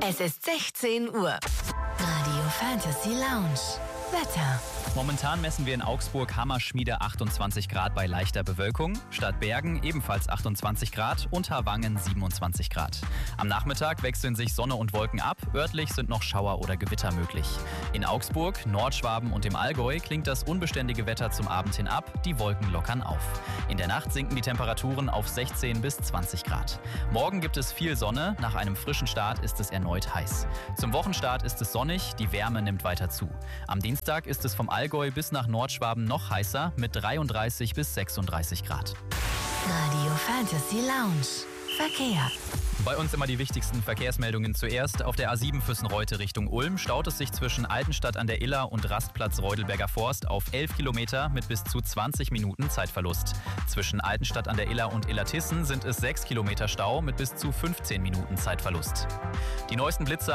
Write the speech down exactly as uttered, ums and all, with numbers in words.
Es ist sechzehn Uhr. Radio Fantasy Lounge. Wetter. Momentan messen wir in Augsburg Hammerschmiede achtundzwanzig Grad bei leichter Bewölkung, Stadt Bergen ebenfalls achtundzwanzig Grad und Harwangen siebenundzwanzig Grad. Am Nachmittag wechseln sich Sonne und Wolken ab, örtlich sind noch Schauer oder Gewitter möglich. In Augsburg, Nordschwaben und im Allgäu klingt das unbeständige Wetter zum Abend hin ab, die Wolken lockern auf. In der Nacht sinken die Temperaturen auf sechzehn bis zwanzig Grad. Morgen gibt es viel Sonne, nach einem frischen Start ist es erneut heiß. Zum Wochenstart ist es sonnig, die Wärme nimmt weiter zu. Am Dienstag ist es vom Allgäu bis nach Nordschwaben noch heißer mit dreiunddreißig bis sechsunddreißig Grad. Radio Fantasy Lounge. Verkehr. Bei uns immer die wichtigsten Verkehrsmeldungen zuerst. Auf der A sieben Füssen-Reute Richtung Ulm staut es sich zwischen Altenstadt an der Iller und Rastplatz Reudelberger Forst auf elf Kilometer mit bis zu zwanzig Minuten Zeitverlust. Zwischen Altenstadt an der Iller und Illertissen sind es sechs Kilometer Stau mit bis zu fünfzehn Minuten Zeitverlust. Die neuesten Blitzer